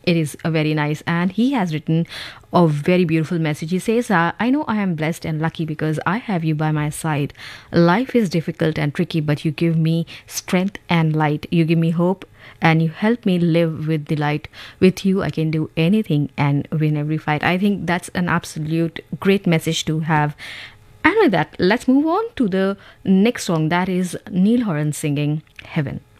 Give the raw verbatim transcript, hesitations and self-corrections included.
It is a very nice, and he has written a very beautiful message. He says, uh, I know I am blessed and lucky because I have you by my side. Life is difficult and tricky, but you give me strength and light. You give me hope and you help me live with delight. With you, I can do anything and win every fight. I think that's an absolute great message to have. And with that, let's move on to the next song, that is Neil Horan singing Heaven.